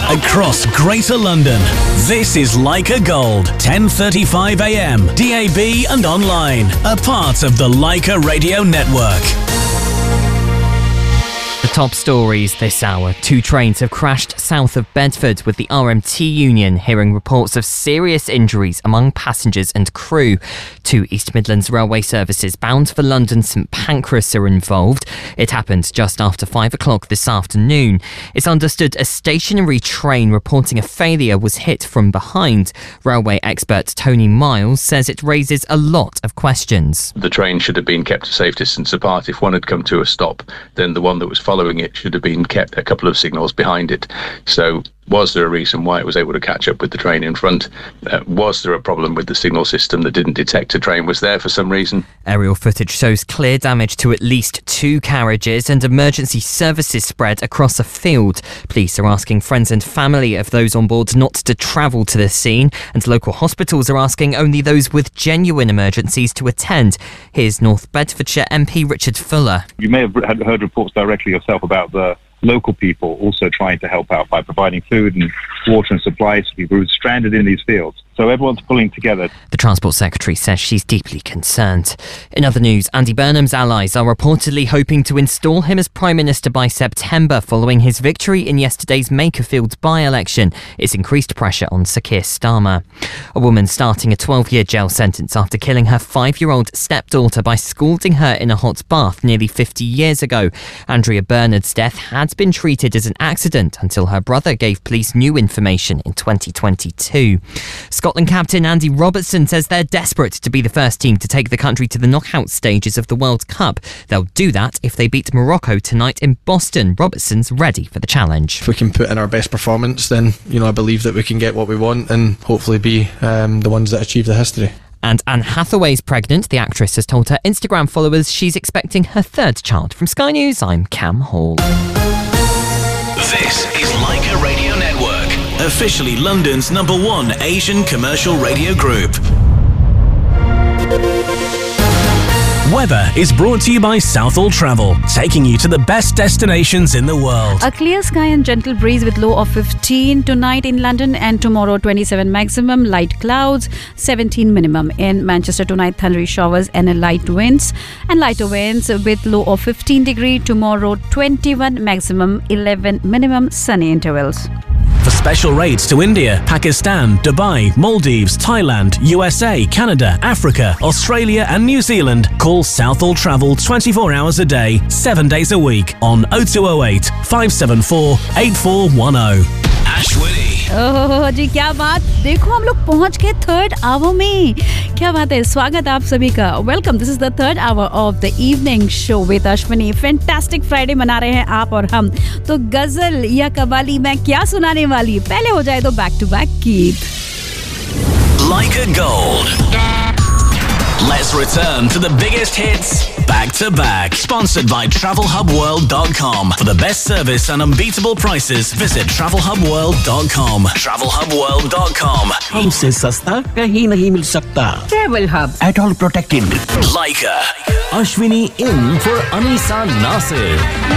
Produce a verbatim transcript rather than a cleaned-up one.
across Greater London. This is Leica Gold, ten thirty-five a m, D A B and online, a part of the Leica Radio Network. The top stories this hour. Two trains have crashed south of Bedford, with the R M T union hearing reports of serious injuries among passengers and crew. Two East Midlands railway services bound for London St Pancras are involved. It happened just after five o'clock this afternoon. It's understood a stationary train reporting a failure was hit from behind. Railway expert Tony Miles says it raises a lot of questions. The train should have been kept a safe distance apart. If one had come to a stop, then the one that was following it should have been kept a couple of signals behind it. So was there a reason why it was able to catch up with the train in front? Uh, was there a problem with the signal system that didn't detect a train was there for some reason? Aerial footage shows clear damage to at least two carriages and emergency services spread across a field. Police are asking friends and family of those on board not to travel to the scene, and local hospitals are asking only those with genuine emergencies to attend. Here's North Bedfordshire M P Richard Fuller. You may have heard reports directly yourself about the local people also trying to help out by providing food and water and supplies to people who are stranded in these fields. So everyone's pulling together. The Transport Secretary says she's deeply concerned. In other news, Andy Burnham's allies are reportedly hoping to install him as Prime Minister by September following his victory in yesterday's Makerfield by-election. It's increased pressure on Sir Keir Starmer. A woman starting a twelve-year jail sentence after killing her five-year-old stepdaughter by scalding her in a hot bath nearly fifty years ago. Andrea Bernard's death had been treated as an accident until her brother gave police new information in twenty twenty-two. Scotland captain Andy Robertson says they're desperate to be the first team to take the country to the knockout stages of the World Cup. They'll do that if they beat Morocco tonight in Boston. Robertson's ready for the challenge. If we can put in our best performance, then, you know, I believe that we can get what we want and hopefully be um, the ones that achieve the history. And Anne Hathaway's pregnant. The actress has told her Instagram followers she's expecting her third child. From Sky News, I'm Cam Hall. This is Leica Radio Network, officially London's number one Asian commercial radio group. Weather is brought to you by Southall Travel, taking you to the best destinations in the world. A clear sky and gentle breeze with low of fifteen tonight in London, and tomorrow twenty-seven maximum, light clouds, seventeen minimum. In Manchester tonight, thundery showers and light winds, and lighter winds with low of fifteen degree. Tomorrow twenty-one maximum, eleven minimum, sunny intervals. For special rates to India, Pakistan, Dubai, Maldives, Thailand, U S A, Canada, Africa, Australia and New Zealand, call Southall Travel twenty-four hours a day, seven days a week on oh two oh eight, five seven four, eight four one oh. Ashwini. ओह जी, क्या बात, देखो हम लोग पहुंच गए third our में. क्या बात है, स्वागत आप सभी का. Welcome, this is the third hour of the evening show with Ashwini. Fantastic Friday मना रहे हैं आप और हम. तो गजल या कवाली मैं क्या सुनाने वाली, पहले हो जाए तो बैक टू बैक गीत. Leica Gold. Let's return to the biggest hits back to back. Sponsored by travel hub world dot com. For the best service and unbeatable prices, visit travel hub world dot com. travel hub world dot com. हमसे सस्ता कहीं नहीं मिल सकता. Travel Hub. At all protected. Leica. Ashwini in for Anisa Nasir.